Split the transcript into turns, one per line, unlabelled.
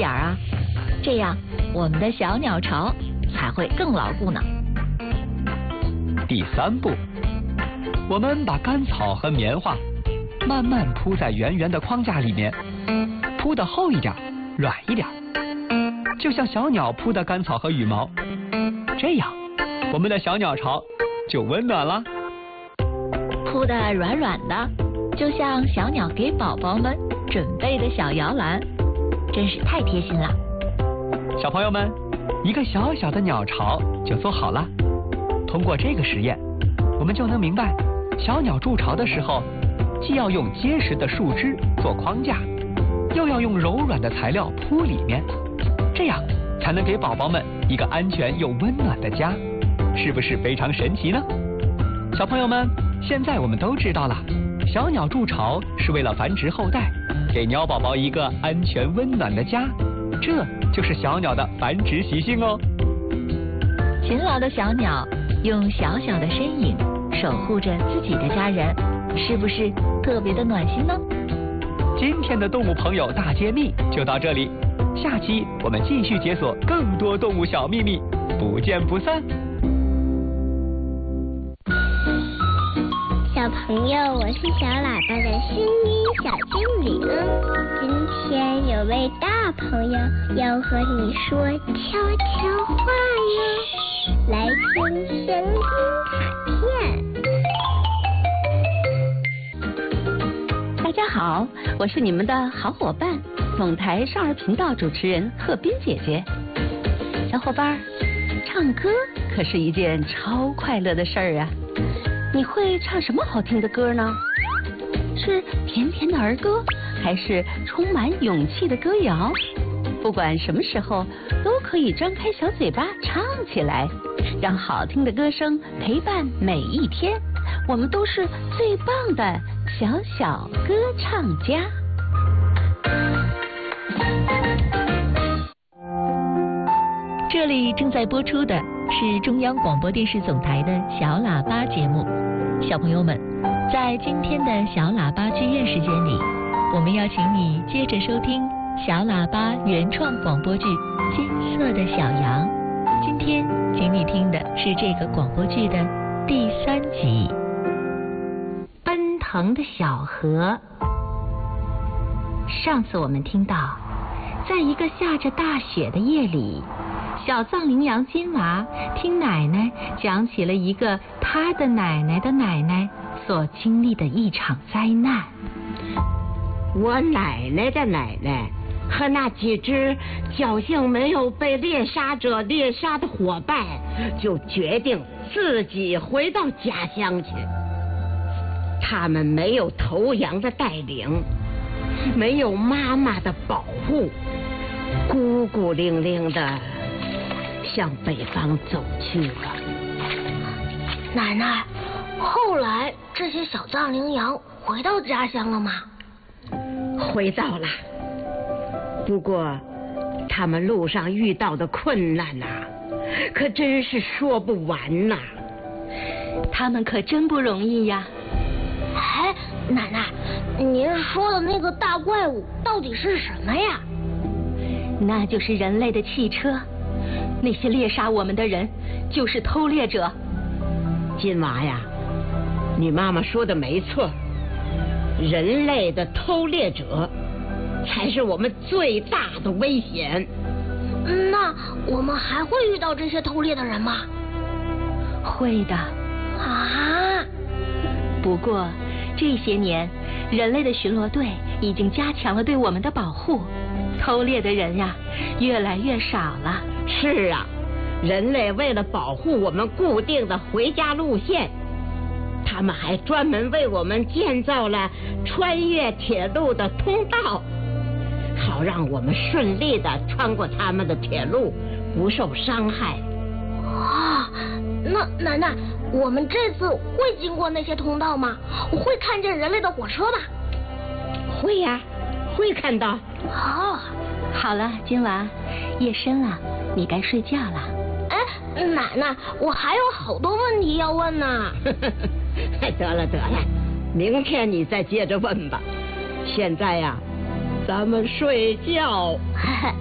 点啊，这样我们的小鸟巢才会更牢固呢。
第3步，我们把干草和棉花慢慢铺在圆圆的框架里面，铺得厚一点，软一点，就像小鸟铺的干草和羽毛，这样我们的小鸟巢就温暖了。
铺得软软的，就像小鸟给宝宝们准备的小摇篮，真是太贴心了。
小朋友们，一个小小的鸟巢就做好了。通过这个实验，我们就能明白，小鸟筑巢的时候，既要用结实的树枝做框架，又要用柔软的材料铺里面，这样才能给宝宝们一个安全又温暖的家，是不是非常神奇呢？小朋友们，现在我们都知道了，小鸟筑巢是为了繁殖后代，给鸟宝宝一个安全温暖的家，这就是小鸟的繁殖习性哦。
勤劳的小鸟用小小的身影守护着自己的家人，是不是特别的暖心呢？
今天的动物朋友大揭秘就到这里，下期我们继续解锁更多动物小秘密，不见不散。
小朋友，我是小喇叭的声音小精灵。今天有位大朋友要和你说悄悄话哟，来听声音卡片。
大家好，我是你们的好伙伴，总台少儿频道主持人贺斌姐姐。小伙伴，唱歌可是一件超快乐的事儿啊！你会唱什么好听的歌呢？是甜甜的儿歌，还是充满勇气的歌谣？不管什么时候，都可以张开小嘴巴唱起来，让好听的歌声陪伴每一天。我们都是最棒的小小歌唱家。
这里正在播出的是中央广播电视总台的小喇叭节目。小朋友们，在今天的小喇叭剧院时间里，我们要请你接着收听小喇叭原创广播剧《金色的小羊》。今天请你听的是这个广播剧的第3集。奔腾的小河。上次我们听到，在一个下着大雪的夜里，小藏羚羊金娃听奶奶讲起了一个他的奶奶的奶奶所经历的一场灾难。
我奶奶的奶奶和那几只侥幸没有被猎杀者猎杀的伙伴，就决定自己回到家乡去。他们没有头羊的带领，没有妈妈的保护，孤孤零零的向北方走去了。
奶奶，后来这些小藏羚羊回到家乡了吗？
回到了，不过他们路上遇到的困难呐，可真是说不完呐。
他们可真不容易呀。
哎，奶奶，您说的那个大怪物到底是什么呀？
那就是人类的汽车，那些猎杀我们的人就是偷猎者。
金娃呀，你妈妈说的没错，人类的偷猎者才是我们最大的危险。
那我们还会遇到这些偷猎的人吗？
会的。
啊？
不过这些年，人类的巡逻队已经加强了对我们的保护，偷猎的人呀，越来越少了。
是啊，人类为了保护我们固定的回家路线，他们还专门为我们建造了穿越铁路的通道，好让我们顺利的穿过他们的铁路，不受伤害。
啊，那奶奶，我们这次会经过那些通道吗？会看见人类的火车吗？
会呀，会看到。
好了，金娃，夜深了，你该睡觉了。
哎，奶奶，我还有好多问题要问呢。
得了，明天你再接着问吧。现在呀，咱们睡觉。